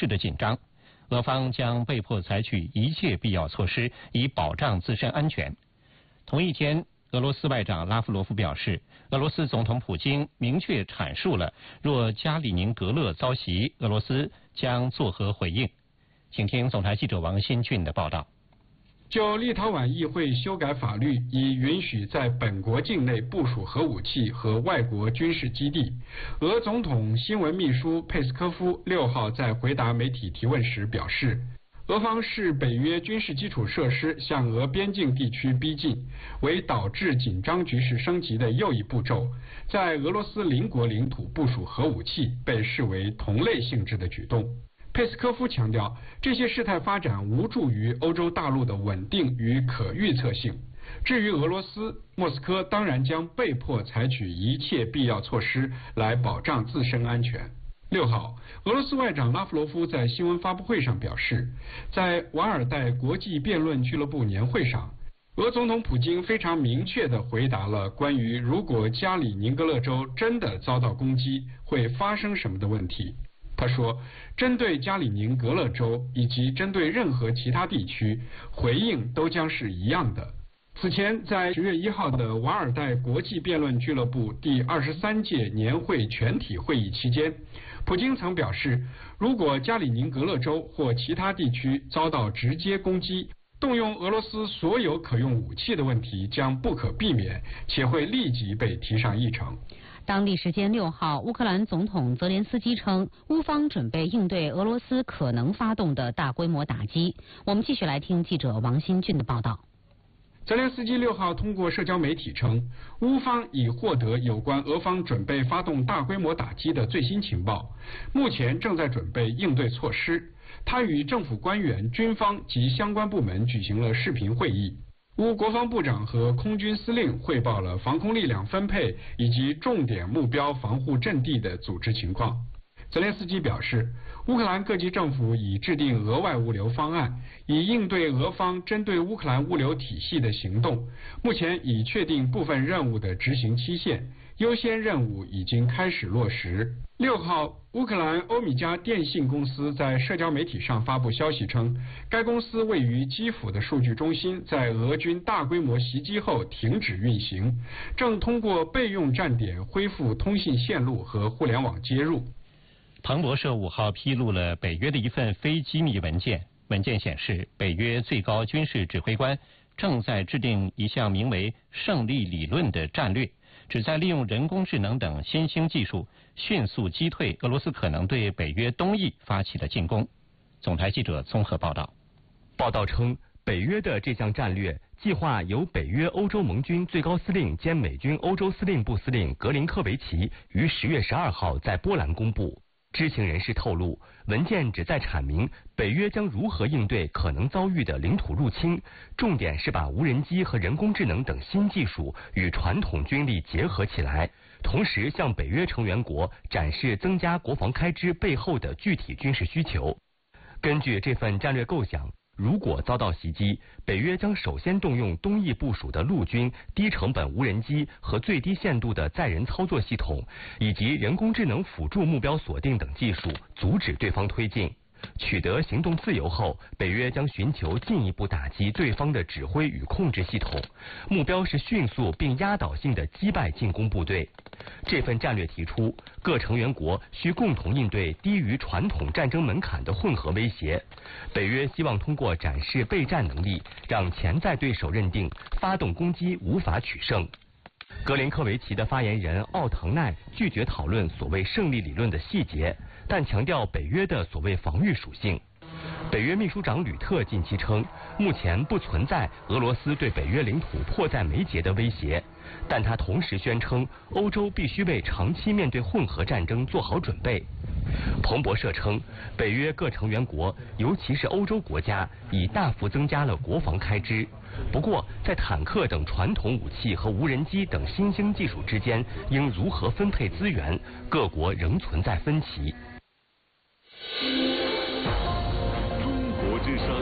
势的紧张，俄方将被迫采取一切必要措施，以保障自身安全。同一天，俄罗斯外长拉夫罗夫表示，俄罗斯总统普京明确阐述了若加里宁格勒遭袭，俄罗斯将作何回应。请听总台记者王新俊的报道。 就立陶宛议会修改法律，以允许在本国境内部署核武器和外国军事基地，俄总统新闻秘书佩斯科夫6号在回答媒体提问时表示，俄方视北约军事基础设施向俄边境地区逼近为导致紧张局势升级的又一步骤，在俄罗斯邻国领土部署核武器被视为同类性质的举动。佩斯科夫强调，这些事态发展无助于欧洲大陆的稳定与可预测性。至于俄罗斯，莫斯科当然将被迫采取一切必要措施来保障自身安全。6号，俄罗斯外长拉夫罗夫在新闻发布会上表示，在瓦尔代国际辩论俱乐部年会上，俄总统普京非常明确地回答了关于如果加里宁格勒州真的遭到攻击会发生什么的问题。他说，针对加里宁格勒州以及针对任何其他地区，回应都将是一样的。此前，在10月1号的瓦尔代国际辩论俱乐部第23届年会全体会议期间，普京曾表示，如果加里宁格勒州或其他地区遭到直接攻击，动用俄罗斯所有可用武器的问题将不可避免，且会立即被提上议程。 当地时间6号，乌克兰总统泽连斯基称，乌方准备应对俄罗斯可能发动的大规模打击。我们继续来听记者王新俊的报道。 泽连斯基6号通过社交媒体称，乌方已获得有关俄方准备发动大规模打击的最新情报，目前正在准备应对措施。他与政府官员、军方及相关部门举行了视频会议。乌国防部长和空军司令汇报了防空力量分配以及重点目标防护阵地的组织情况。泽连斯基表示，乌克兰各级政府已制定额外物流方案，以应对俄方针对乌克兰物流体系的行动。目前已确定部分任务的执行期限，优先任务已经开始落实。6号，乌克兰欧米加电信公司在社交媒体上发布消息称，该公司位于基辅的数据中心在俄军大规模袭击后停止运行，正通过备用站点恢复通信线路和互联网接入。 彭博社5号披露了北约的一份非机密文件，文件显示，北约最高军事指挥官正在制定一项名为“胜利理论”的战略，旨在利用人工智能等新兴技术，迅速击退俄罗斯可能对北约东翼发起的进攻。总台记者综合报道。 报道称，北约的这项战略计划由北约欧洲盟军最高司令兼美军欧洲司令部司令格林科维奇于10月12号在波兰公布。知情人士透露，文件旨在阐明北约将如何应对可能遭遇的领土入侵，重点是把无人机和人工智能等新技术与传统军力结合起来，同时向北约成员国展示增加国防开支背后的具体军事需求。根据这份战略构想，如果遭到袭击，北约将首先动用东翼部署的陆军低成本无人机和最低限度的载人操作系统，以及人工智能辅助目标锁定等技术，阻止对方推进。取得行动自由后，北约将寻求进一步打击对方的指挥与控制系统，目标是迅速并压倒性的击败进攻部队。这份战略提出，各成员国需共同应对低于传统战争门槛的混合威胁。北约希望通过展示备战能力，让潜在对手认定发动攻击无法取胜。格林科维奇的发言人奥滕奈拒绝讨论所谓胜利理论的细节，但强调北约的所谓防御属性。北约秘书长吕特近期称，目前不存在俄罗斯对北约领土迫在眉睫的威胁，但他同时宣称，欧洲必须为长期面对混合战争做好准备。彭博社称，北约各成员国，尤其是欧洲国家，已大幅增加了国防开支。不过，在坦克等传统武器和无人机等新兴技术之间，应如何分配资源，各国仍存在分歧。 中国之声